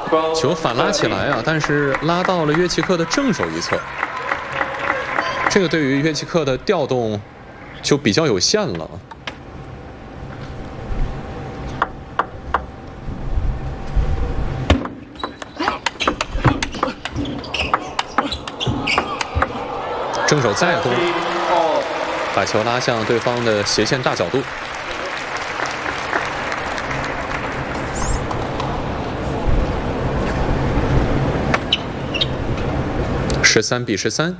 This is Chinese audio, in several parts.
球反拉起来啊，但是拉到了约奇克的正手一侧，这个对于约奇克的调动就比较有限了。正手再攻，把球拉向对方的斜线大角度。13比13。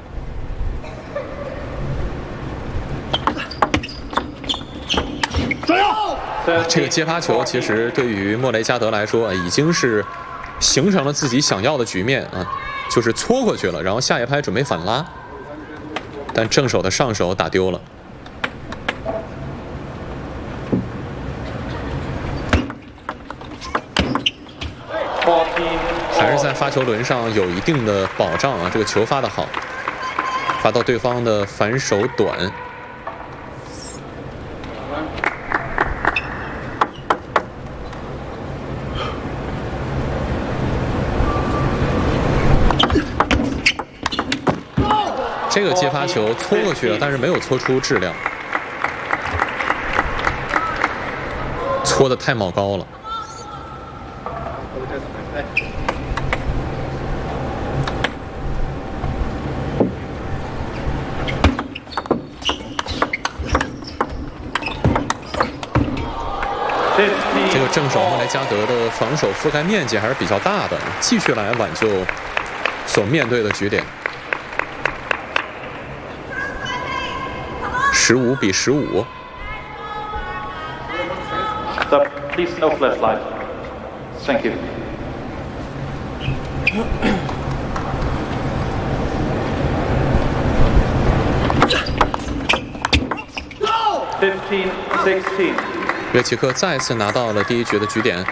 这个接发球其实对于莫雷加德来说已经是形成了自己想要的局面啊，就是搓过去了，然后下一拍准备反拉，但正手的上手打丢了。还是在发球轮上有一定的保障啊，这个球发得好，发到对方的反手短。这个接发球搓过去了，但是没有搓出质量，搓得太冒高了。这个正手莫雷加德的防守覆盖面积还是比较大的，继续来挽救所面对的局点。15比15。 Please no flashlight. Thank you. 15-16。 约奇克再次拿到了第一局的局点。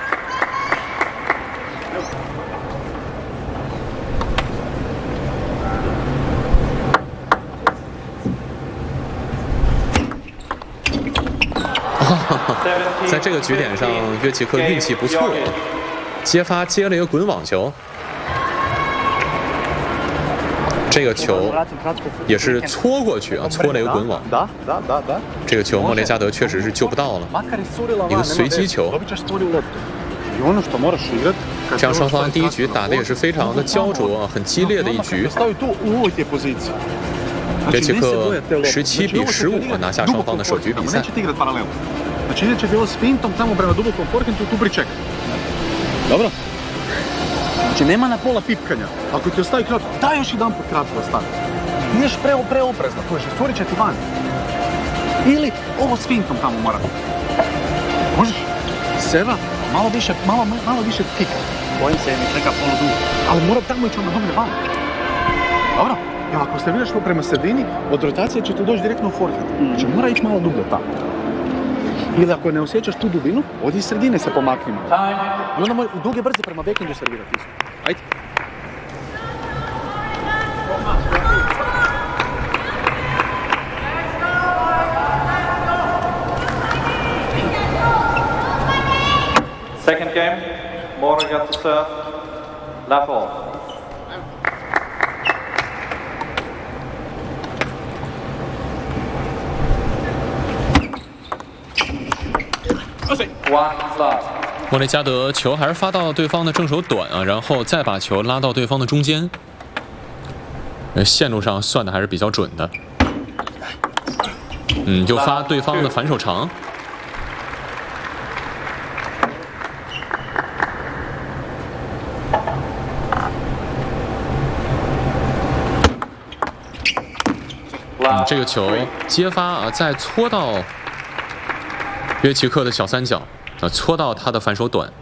在这个局点上，约奇克运气不错，接发接了一个滚网球。这个球也是搓过去啊，搓了一个滚网。这个球莫雷加德确实是救不到了，一个随机球。这样双方第一局打的也是非常的焦灼，很激烈的一局。约奇克17比15拿下双方的首局比赛。 Znači inače bi ovo s fintom tamo prema dubokom forehandu tu priček. Dobro? Znači nema na pola pipkanja. Ako ti ostavi kratko, daj još jedan put kratko ostavi. Ideš preoprezno, to je curit će ti van. Ili ovo s fintom tamo mora. Možeš? Seva, malo više pika. Bojim se mi čeka polu dugo. Ali mora tamo ići onda dublje van. Dobro? Evo ako se vidiš prema sredini, od rotacije će ti doći direktno u forehand. Znači mora ići malo dublje tamo. Ili ako ne osjećaš tu dubinu, odi iz sredine se pomakni malo. I onda u duge brze prema backhandu servirati isto. Ajde. Second game, Mora got to serve, love all. 莫雷加德球还是发到对方的正手短啊，然后再把球拉到对方的中间。线路上算的还是比较准的。又发对方的反手长。这个球接发啊，再搓到约奇克的小三角，搓到他的反手短。